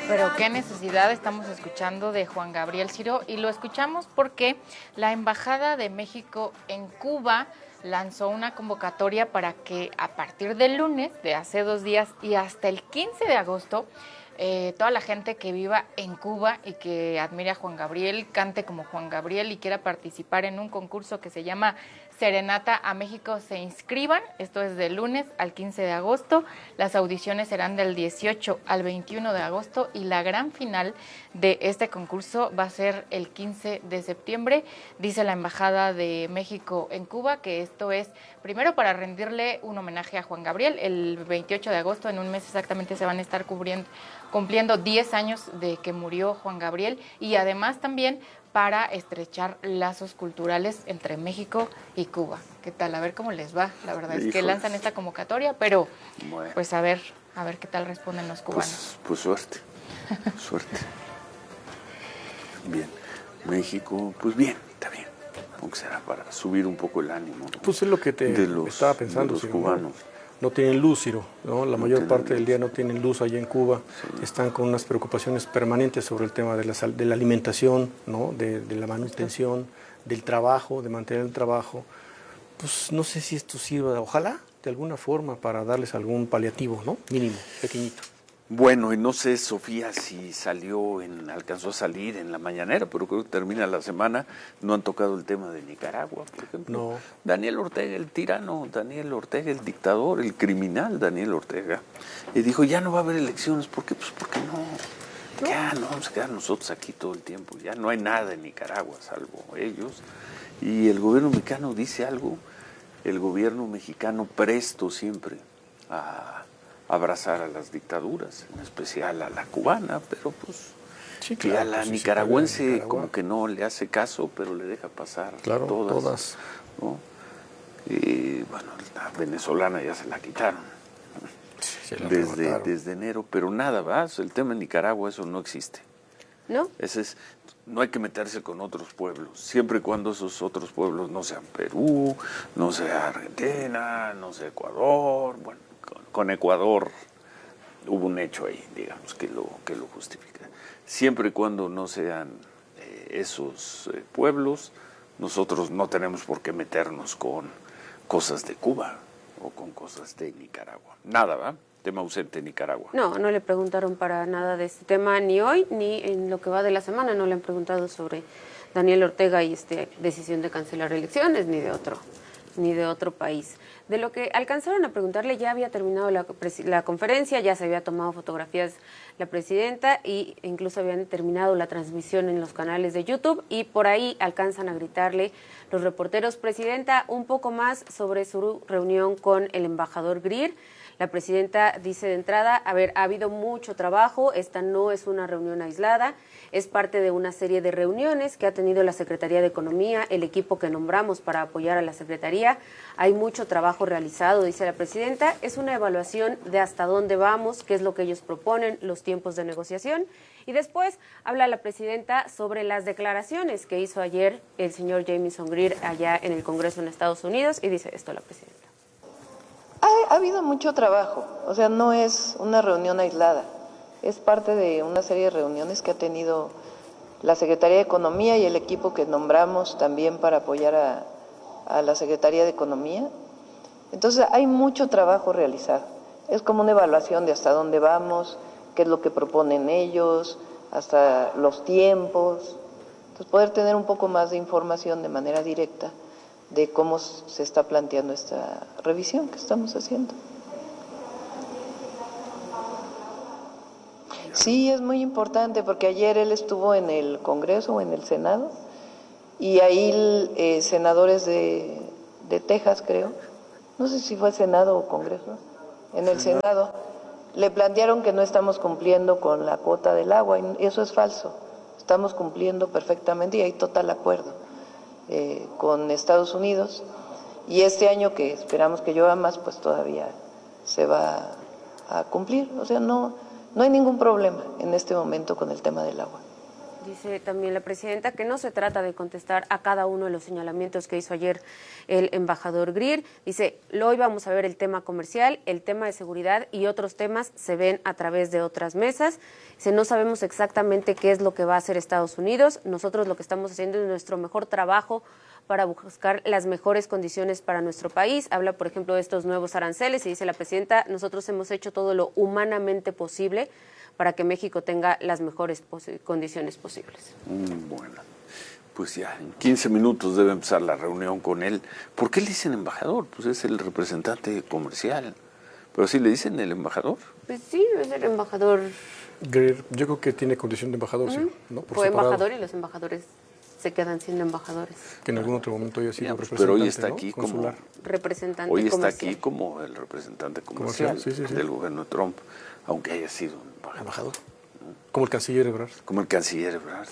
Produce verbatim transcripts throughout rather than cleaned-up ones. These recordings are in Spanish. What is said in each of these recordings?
Pero qué necesidad estamos escuchando de Juan Gabriel Ciro, y lo escuchamos porque la Embajada de México en Cuba lanzó una convocatoria para que a partir del lunes de hace dos días y hasta el quince de agosto, eh, toda la gente que viva en Cuba y que admire a Juan Gabriel, cante como Juan Gabriel y quiera participar en un concurso que se llama Serenata a México, se inscriban. Esto es del lunes al quince de agosto. Las audiciones serán del dieciocho al veintiuno de agosto y la gran final de este concurso va a ser el quince de septiembre. Dice la Embajada de México en Cuba que esto es primero para rendirle un homenaje a Juan Gabriel. El veintiocho de agosto, en un mes exactamente, se van a estar cubriendo, cumpliendo diez años de que murió Juan Gabriel, y además también para estrechar lazos culturales entre México y Cuba. ¿Qué tal? A ver cómo les va. La verdad es que lanzan esta convocatoria, pero bueno, pues a ver, a ver qué tal responden los cubanos. Pues, pues suerte, suerte. Bien, México, pues bien, está bien. Aunque será para subir un poco el ánimo, ¿no? Pues es lo que te de los, estaba pensando, de los Ciro, cubanos. ¿no? No tienen luz, Ciro, ¿no? La No mayor parte luz. del día no tienen luz allá en Cuba. Sí. Están con unas preocupaciones permanentes sobre el tema de la, de la alimentación, ¿no? de, de la manutención, del trabajo, de mantener el trabajo. Pues no sé si esto sirva, ojalá, de alguna forma, para darles algún paliativo, ¿no? Mínimo, pequeñito. Bueno, y no sé, Sofía, si salió, en, alcanzó a salir en la mañanera, pero creo que termina la semana. No han tocado el tema de Nicaragua, por ejemplo. No. Daniel Ortega, el tirano, Daniel Ortega, el dictador, el criminal Daniel Ortega, y dijo, ya no va a haber elecciones. ¿Por qué? Pues porque no, no. Ya no vamos a quedar nosotros aquí todo el tiempo. Ya no hay nada en Nicaragua, salvo ellos. Y el gobierno mexicano dice algo, el gobierno mexicano presto siempre a abrazar a las dictaduras, en especial a la cubana, pero pues sí, claro, a la pues nicaragüense sí, como que no le hace caso, pero le deja pasar claro, todas, todas. ¿no? Y bueno, la venezolana ya se la quitaron sí, la desde, desde enero, pero nada, ¿verdad? El tema de Nicaragua, eso no existe. ¿No? Ese es, no hay que meterse con otros pueblos, siempre y cuando esos otros pueblos no sean Perú, no sea Argentina, no sea Ecuador. Bueno, con, con Ecuador hubo un hecho ahí, digamos, que lo, que lo justifica. Siempre y cuando no sean eh, esos eh, pueblos, nosotros no tenemos por qué meternos con cosas de Cuba o con cosas de Nicaragua. Nada, ¿va? Tema ausente en Nicaragua. No, no le preguntaron para nada de este tema ni hoy, ni en lo que va de la semana. No le han preguntado sobre Daniel Ortega y esta decisión de cancelar elecciones, ni de otro, ni de otro país. De lo que alcanzaron a preguntarle, ya había terminado la, la conferencia, ya se había tomado fotografías la presidenta e incluso habían terminado la transmisión en los canales de YouTube, y por ahí alcanzan a gritarle los reporteros, presidenta, un poco más sobre su reunión con el embajador Greer. La presidenta dice de entrada, a ver, ha habido mucho trabajo, esta no es una reunión aislada, es parte de una serie de reuniones que ha tenido la Secretaría de Economía, el equipo que nombramos para apoyar a la Secretaría. Hay mucho trabajo realizado, dice la presidenta, es una evaluación de hasta dónde vamos, qué es lo que ellos proponen, los tiempos de negociación. Y después habla la presidenta sobre las declaraciones que hizo ayer el señor Jamieson Greer allá en el Congreso en Estados Unidos, y dice esto la presidenta. Ha, ha habido mucho trabajo, o sea, no es una reunión aislada, es parte de una serie de reuniones que ha tenido la Secretaría de Economía y el equipo que nombramos también para apoyar a, a la Secretaría de Economía. Entonces hay mucho trabajo realizado, es como una evaluación de hasta dónde vamos, qué es lo que proponen ellos, hasta los tiempos. Entonces poder tener un poco más de información de manera directa de cómo se está planteando esta revisión que estamos haciendo. Sí, es muy importante porque ayer él estuvo en el Congreso o en el Senado y ahí eh, senadores de, de Texas, creo, no sé si fue Senado o Congreso, en el Senado le plantearon que no estamos cumpliendo con la cuota del agua, y eso es falso, estamos cumpliendo perfectamente y hay total acuerdo Eh, con Estados Unidos, y este año que esperamos que llueva más, pues todavía se va a cumplir, o sea, no, no hay ningún problema en este momento con el tema del agua. Dice también la presidenta que no se trata de contestar a cada uno de los señalamientos que hizo ayer el embajador Greer. Dice, hoy vamos a ver el tema comercial, el tema de seguridad y otros temas se ven a través de otras mesas. Dice, no sabemos exactamente qué es lo que va a hacer Estados Unidos. Nosotros lo que estamos haciendo es nuestro mejor trabajo para buscar las mejores condiciones para nuestro país. Habla, por ejemplo, de estos nuevos aranceles y dice la presidenta, nosotros hemos hecho todo lo humanamente posible para que México tenga las mejores posi- condiciones posibles. Mm, bueno, pues ya en quince minutos debe empezar la reunión con él. ¿Por qué le dicen embajador? Pues es el representante comercial. ¿Pero sí le dicen el embajador? Pues sí, es el embajador. Greer, yo creo que tiene condición de embajador, sí, ¿no? Por Fue separado, embajador y los embajadores se quedan siendo embajadores. que en algún otro momento haya sido Ya, pues, representante, pero hoy está ¿no? aquí Consular. como Representante hoy está comercial. aquí como el representante comercial, Comercial, sí, sí, sí. del gobierno de Trump, aunque haya sido embajador, Embajador. Como el canciller Ebrard. como el canciller Ebrard,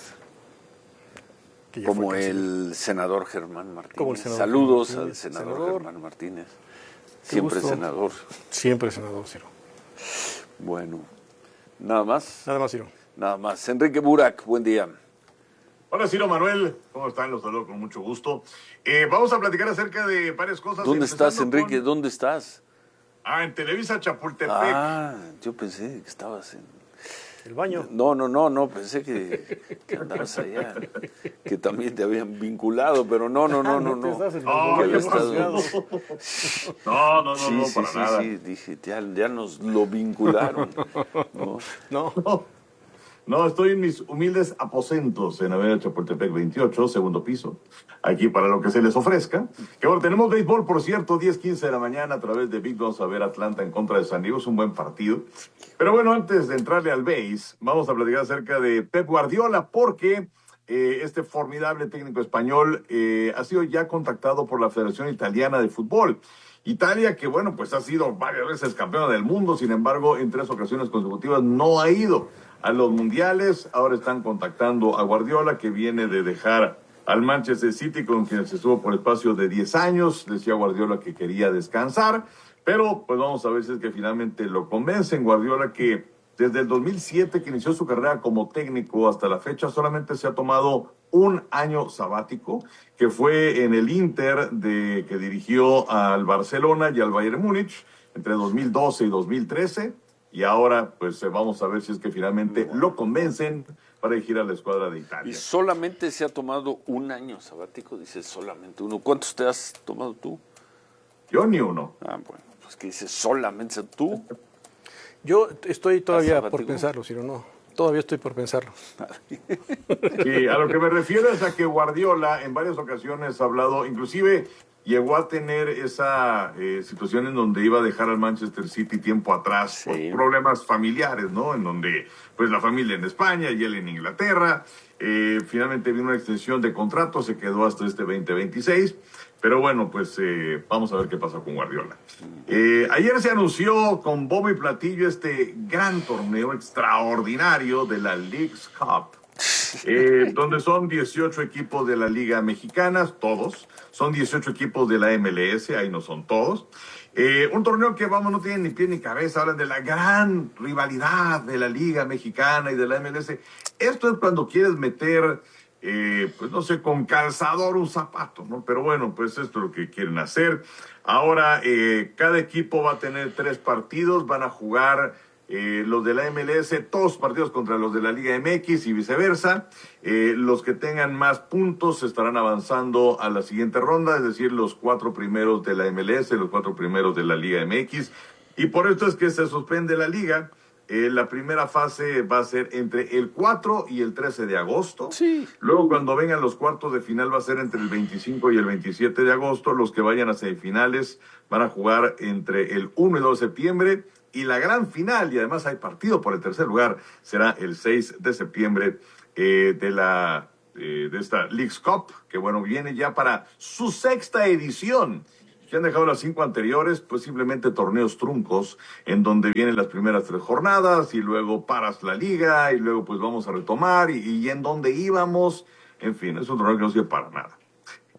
Que ya como fue canciller. el senador Germán Martínez. Como el senador Saludos Germán al Martínez. senador, Senador. Germán Martínez, Qué siempre gusto. senador. Siempre senador, Ciro. Bueno, nada más, Nada más, Ciro. nada más. Enrique Burak, buen día. Hola, Ciro Manuel, ¿cómo están? Los saludo con mucho gusto. Eh, vamos a platicar acerca de varias cosas. ¿Dónde estás, empezando Enrique? con- ¿Dónde estás? Ah, en Televisa Chapultepec. Ah, yo pensé que estabas en... El baño. No, no, no, no, pensé que, que andabas allá, que también te habían vinculado, pero no, no, no, no, te no. estás en- No, Que ¿qué había estado- pasó? No, no, no, Sí, no, sí, para sí, nada. sí, dije, ya, ya nos lo vincularon. ¿no? No. No, no, estoy en mis humildes aposentos en Avenida Chapultepec veintiocho, segundo piso. Aquí para lo que se les ofrezca. Que bueno, tenemos béisbol, por cierto, diez quince de la mañana a través de Big Vamos a ver Atlanta en contra de San Diego. Es un buen partido. Pero bueno, antes de entrarle al béis, vamos a platicar acerca de Pep Guardiola, porque eh, este formidable técnico español eh, ha sido ya contactado por la Federación Italiana de Fútbol. Italia, que bueno, pues ha sido varias veces campeona del mundo, sin embargo, en tres ocasiones consecutivas no ha ido a los mundiales. Ahora están contactando a Guardiola, que viene de dejar al Manchester City, con quien se estuvo por espacio de diez años. Decía Guardiola que quería descansar, pero pues vamos a ver si es que finalmente lo convencen. Guardiola, que desde el dos mil siete, que inició su carrera como técnico hasta la fecha, solamente se ha tomado un año sabático, que fue en el Inter, de que dirigió al Barcelona y al Bayern Múnich entre dos mil doce y dos mil trece. Y ahora, pues eh, vamos a ver si es que finalmente lo convencen para dirigir a la escuadra de Y Italia. solamente se ha tomado un año sabático, dices solamente uno. ¿Cuántos te has tomado tú? Yo ni uno. Ah, bueno, pues que dices solamente tú. Yo estoy todavía sabático? por pensarlo, Ciro, no. Todavía estoy por pensarlo. Sí, a lo que me refiero es a que Guardiola en varias ocasiones ha hablado, inclusive llegó a tener esa eh, situación en donde iba a dejar al Manchester City tiempo atrás Sí. por problemas familiares, ¿no? En donde, pues, la familia en España y él en Inglaterra. Eh, finalmente vino una extensión de contrato, se quedó hasta este veinte veintiséis. Pero bueno, pues eh, vamos a ver qué pasa con Guardiola. Eh, ayer se anunció con bombo y platillo este gran torneo extraordinario de la Leagues Cup. Eh, donde son dieciocho equipos de la Liga Mexicana, todos. Son dieciocho equipos de la M L S, ahí no son todos. Eh, un torneo que, vamos, no tiene ni pie ni cabeza. Hablan de la gran rivalidad de la Liga Mexicana y de la M L S. Esto es cuando quieres meter, eh, pues no sé, con calzador un zapato, ¿no? Pero bueno, pues esto es lo que quieren hacer. Ahora, eh, cada equipo va a tener tres partidos, van a jugar... Eh, los de la M L S, todos partidos contra los de la Liga M X y viceversa. Eh, los que tengan más puntos estarán avanzando a la siguiente ronda, es decir, los cuatro primeros de la M L S, los cuatro primeros de la Liga M X. Y por esto es que se suspende la liga. Eh, la primera fase va a ser entre el cuatro y el trece de agosto. Sí. Luego, cuando vengan los cuartos de final, va a ser entre el veinticinco y el veintisiete de agosto. Los que vayan a semifinales van a jugar entre el uno y dos de septiembre. Y la gran final, y además hay partido por el tercer lugar, será el seis de septiembre eh, de la eh, de esta Leagues Cup, que bueno, viene ya para su sexta edición. Que han dejado las cinco anteriores, pues simplemente torneos truncos, en donde vienen las primeras tres jornadas, y luego paras la liga, y luego pues vamos a retomar, y, y en donde íbamos. En fin, es un torneo que no sirve para nada.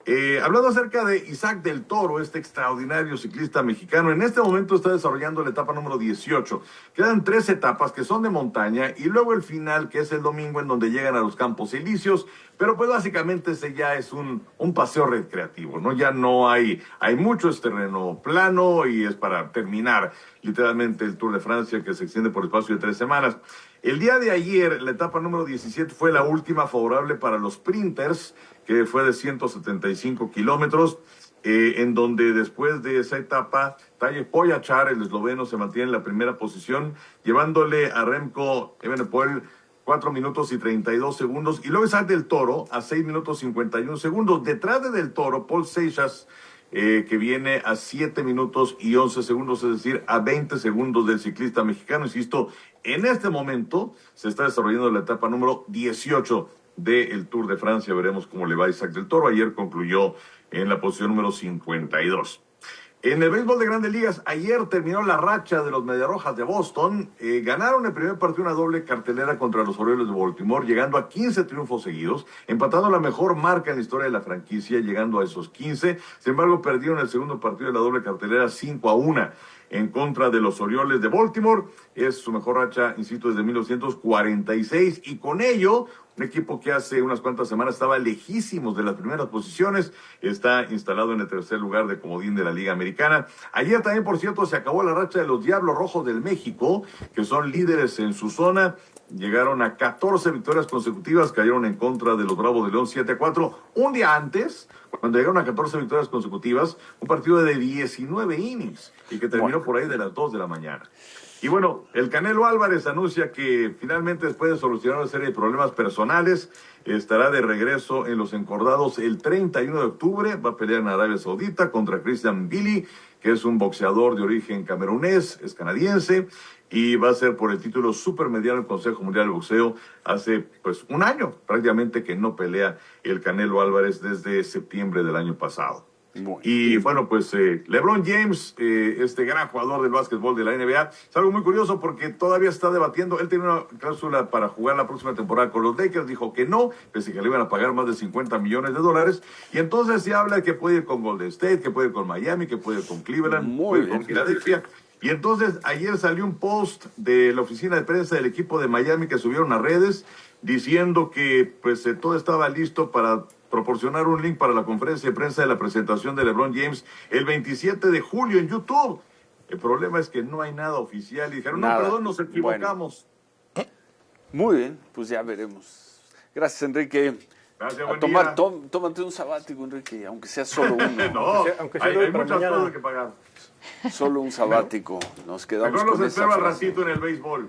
Eh, hablando acerca de Isaac del Toro, este extraordinario ciclista mexicano, en este momento está desarrollando la etapa número dieciocho. Quedan tres etapas que son de montaña y luego el final, que es el domingo, en donde llegan a los Campos Elíseos, pero pues básicamente ese ya es un, un paseo recreativo, ¿no? Ya no hay, hay mucho, es terreno plano y es para terminar literalmente el Tour de Francia, que se extiende por espacio de tres semanas. El día de ayer, la etapa número diecisiete fue la última favorable para los sprinters, que fue de ciento setenta y cinco kilómetros, eh, en donde después de esa etapa, Tadej Pogačar, el esloveno, se mantiene en la primera posición, llevándole a Remco Evenepoel cuatro minutos y treinta y dos segundos, y luego Isaac del Toro a seis minutos cincuenta y uno segundos. Detrás de Del Toro, Paul Seixas, eh, que viene a siete minutos y once segundos, es decir, a veinte segundos del ciclista mexicano. Insisto, en este momento se está desarrollando la etapa número dieciocho del Tour de Francia. Veremos cómo le va a Isaac del Toro. Ayer concluyó en la posición número cincuenta y dos. En el béisbol de Grandes Ligas, ayer terminó la racha de los Mediarrojas de Boston. Eh, ganaron el primer partido una doble cartelera contra los Orioles de Baltimore, llegando a quince triunfos seguidos, empatando la mejor marca en la historia de la franquicia, llegando a esos quince. Sin embargo, perdieron el segundo partido de la doble cartelera cinco a uno en contra de los Orioles de Baltimore. Es su mejor racha, insisto, desde mil novecientos cuarenta y seis, y con ello un equipo que hace unas cuantas semanas estaba lejísimos de las primeras posiciones, está instalado en el tercer lugar de comodín de la Liga Americana. Ayer también, por cierto, se acabó la racha de los Diablos Rojos del México, que son líderes en su zona. Llegaron a catorce victorias consecutivas, cayeron en contra de los Bravos de León siete a cuatro. Un día antes, cuando llegaron a catorce victorias consecutivas, un partido de diecinueve innings y que terminó por ahí de las dos de la mañana. Y bueno, el Canelo Álvarez anuncia que finalmente, después de solucionar una serie de problemas personales, estará de regreso en los encordados el treinta y uno de octubre. Va a pelear en Arabia Saudita contra Christian Billy, que es un boxeador de origen camerunés, es canadiense, y va a ser por el título supermediano del Consejo Mundial de Boxeo. Hace pues un año prácticamente que no pelea el Canelo Álvarez, desde septiembre del año pasado. Muy y bien. Bueno, pues eh, LeBron James, eh, este gran jugador del básquetbol de la N B A, es algo muy curioso porque todavía está debatiendo. Él tiene una cláusula para jugar la próxima temporada con los Lakers, dijo que no, pese que le iban a pagar más de cincuenta millones de dólares, y entonces se habla de que puede ir con Golden State, que puede ir con Miami, que puede ir con Cleveland, muy puede ir bien, con Filadelfia. Y entonces ayer salió un post de la oficina de prensa del equipo de Miami que subieron a redes diciendo que pues eh, todo estaba listo para proporcionar un link para la conferencia de prensa de la presentación de LeBron James el veintisiete de julio en YouTube. El problema es que no hay nada oficial y dijeron, nada. no, perdón, nos equivocamos. Bueno. Muy bien, pues ya veremos. Gracias, Enrique. Gracias, a buen tomar, día. Tom, tómate un sabático, Enrique, aunque sea solo uno. no, aunque sea, aunque sea hay, hay muchas mañana. cosas que pagar. Solo un sabático. Nos quedamos Mejor con los esa espero al frase. ratito en el béisbol.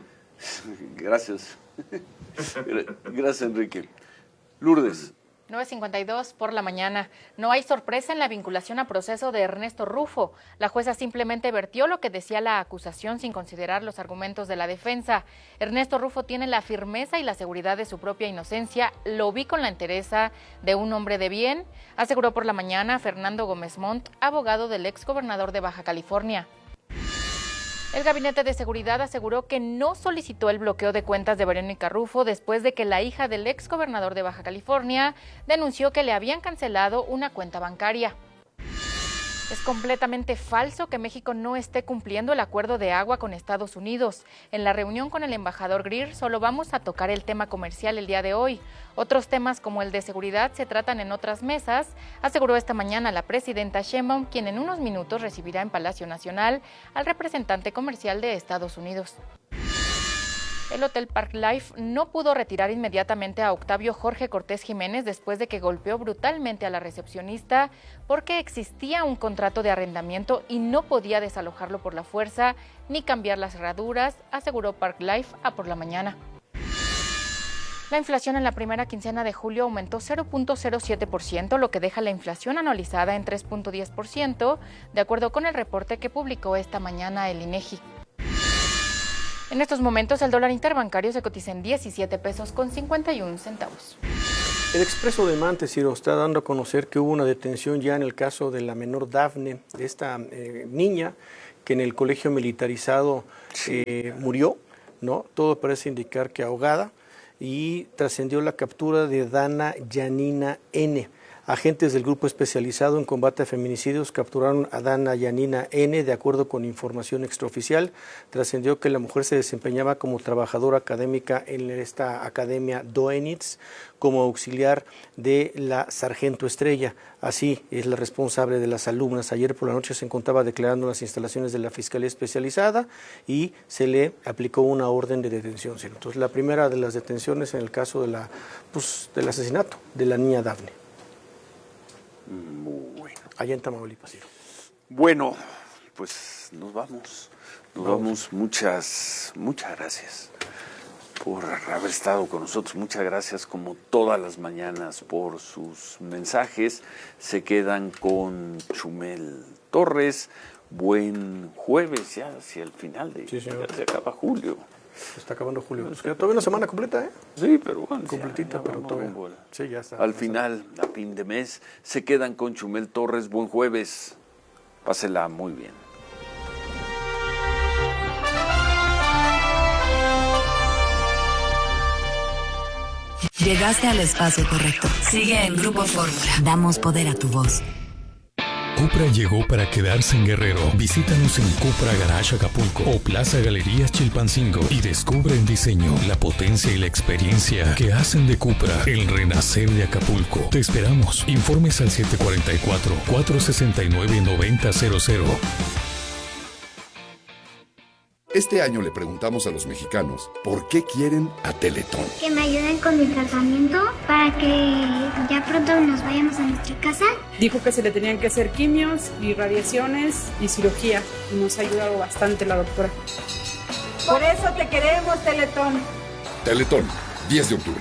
Gracias. Gracias, Enrique. Lourdes. nueve cincuenta y dos por la mañana. No hay sorpresa en la vinculación a proceso de Ernesto Rufo. La jueza simplemente vertió lo que decía la acusación sin considerar los argumentos de la defensa. Ernesto Rufo tiene la firmeza y la seguridad de su propia inocencia. Lo vi con la entereza de un hombre de bien, aseguró por la mañana Fernando Gómez Montt, abogado del exgobernador de Baja California. El Gabinete de Seguridad aseguró que no solicitó el bloqueo de cuentas de Verónica Rufo después de que la hija del exgobernador de Baja California denunció que le habían cancelado una cuenta bancaria. Es completamente falso que México no esté cumpliendo el acuerdo de agua con Estados Unidos. En la reunión con el embajador Greer solo vamos a tocar el tema comercial el día de hoy. Otros temas como el de seguridad se tratan en otras mesas, aseguró esta mañana la presidenta Sheinbaum, quien en unos minutos recibirá en Palacio Nacional al representante comercial de Estados Unidos. El Hotel Park Life no pudo retirar inmediatamente a Octavio Jorge Cortés Jiménez después de que golpeó brutalmente a la recepcionista porque existía un contrato de arrendamiento y no podía desalojarlo por la fuerza ni cambiar las cerraduras, aseguró Park Life a por la mañana. La inflación en la primera quincena de julio aumentó cero punto cero siete por ciento, lo que deja la inflación anualizada en tres punto diez por ciento, de acuerdo con el reporte que publicó esta mañana el INEGI. En estos momentos el dólar interbancario se cotiza en diecisiete pesos con cincuenta y un centavos. El Expreso de Mante, Ciro, está dando a conocer que hubo una detención ya en el caso de la menor Dafne, de esta eh, niña que en el colegio militarizado eh, murió, ¿no? Todo parece indicar que ahogada, y trascendió la captura de Dana Yanina N. Agentes del Grupo Especializado en Combate a Feminicidios capturaron a Dana Yanina N. De acuerdo con información extraoficial, trascendió que la mujer se desempeñaba como trabajadora académica en esta academia Doenitz como auxiliar de la Sargento Estrella. Así es la responsable de las alumnas. Ayer por la noche se encontraba declarando en las instalaciones de la Fiscalía Especializada y se le aplicó una orden de detención. Entonces, la primera de las detenciones en el caso de la, pues, del asesinato de la niña Dafne. Bueno. Allá en Tamaulipas, Ciro. Bueno, pues nos vamos. Nos no. vamos. Muchas, muchas gracias por haber estado con nosotros. Muchas gracias, como todas las mañanas, por sus mensajes. Se quedan con Chumel Torres. Buen jueves, ya hacia el final de... Sí, señor. Ya se acaba julio. Se está acabando julio. Es que todavía una semana completa, ¿eh? Sí, pero bueno. Completita, ya, ya pero todavía. Bueno. Sí, ya está. Al final, a fin de mes, se quedan con Chumel Torres. Buen jueves. Pásela muy bien. Llegaste al espacio correcto. Sigue en Grupo Fórmula. Damos poder a tu voz. Cupra llegó para quedarse en Guerrero. Visítanos en Cupra Garage Acapulco o Plaza Galerías Chilpancingo y descubre en diseño la potencia y la experiencia que hacen de Cupra el renacer de Acapulco. Te esperamos. Informes al siete cuatro cuatro, cuatro seis nueve, nueve cero cero cero. Este año le preguntamos a los mexicanos por qué quieren a Teletón. Que me ayuden con mi tratamiento para que ya pronto nos vayamos a nuestra casa. Dijo que se le tenían que hacer quimios y radiaciones y cirugía. Y nos ha ayudado bastante la doctora. Por eso te queremos, Teletón. Teletón, diez de octubre.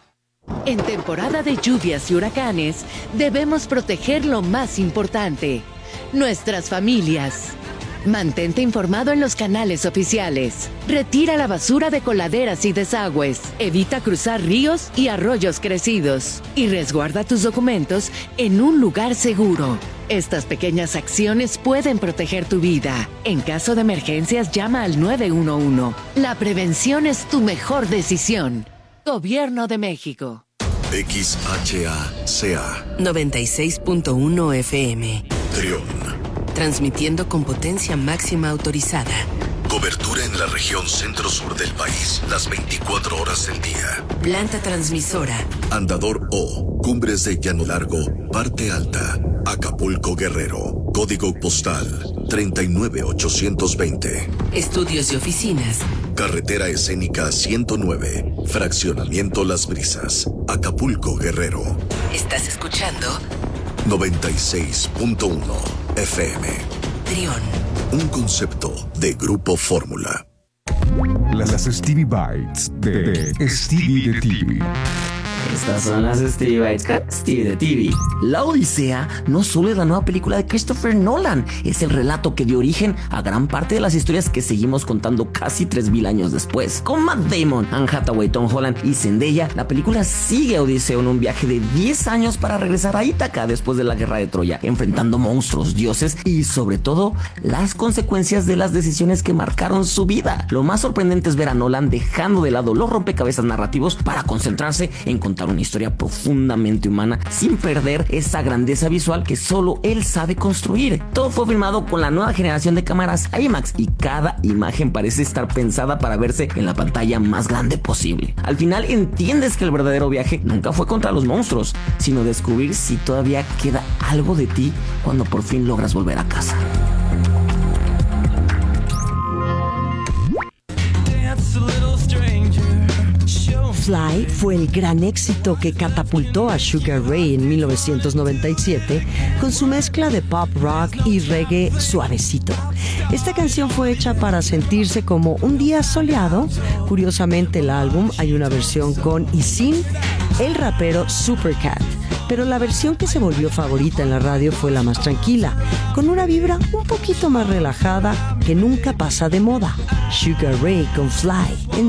En temporada de lluvias y huracanes, debemos proteger lo más importante: nuestras familias. Mantente informado en los canales oficiales. Retira la basura de coladeras y desagües. Evita cruzar ríos y arroyos crecidos. Y resguarda tus documentos en un lugar seguro. Estas pequeñas acciones pueden proteger tu vida. En caso de emergencias, llama al nueve uno uno. La prevención es tu mejor decisión. Gobierno de México. X H A C A noventa y seis punto uno F M. Trión. Transmitiendo con potencia máxima autorizada. Cobertura en la región centro-sur del país, las veinticuatro horas del día. Planta transmisora. Andador O, Cumbres de Llano Largo, Parte Alta, Acapulco, Guerrero. Código postal treinta y nueve ochocientos veinte. Estudios y oficinas. Carretera escénica ciento nueve, Fraccionamiento Las Brisas, Acapulco, Guerrero. ¿Estás escuchando? noventa y seis punto uno F M. Trión. Un concepto de Grupo Fórmula. Las Stevie Bites de, de Stevie de T V. Estas son las Stevie Bites con Stevie de T V. La Odisea no solo es la nueva película de Christopher Nolan, es el relato que dio origen a gran parte de las historias que seguimos contando casi tres mil años después. Con Matt Damon, Anne Hathaway, Tom Holland y Zendaya, la película sigue a Odiseo en un viaje de diez años para regresar a Ítaca después de la guerra de Troya, enfrentando monstruos, dioses y sobre todo las consecuencias de las decisiones que marcaron su vida. Lo más sorprendente es ver a Nolan dejando de lado los rompecabezas narrativos para concentrarse en contar una historia profundamente humana sin perder esa grandeza visual que solo él sabe construir. Todo fue filmado con la nueva generación de cámaras IMAX y cada imagen parece estar pensada para verse en la pantalla más grande posible. Al final entiendes que el verdadero viaje nunca fue contra los monstruos, sino descubrir si todavía queda algo de ti cuando por fin logras volver a casa. Fly fue el gran éxito que catapultó a Sugar Ray en mil novecientos noventa y siete con su mezcla de pop rock y reggae suavecito. Esta canción fue hecha para sentirse como un día soleado. Curiosamente, el álbum hay una versión con y sin el rapero Supercat, pero la versión que se volvió favorita en la radio fue la más tranquila, con una vibra un poquito más relajada que nunca pasa de moda. Sugar Ray con Fly.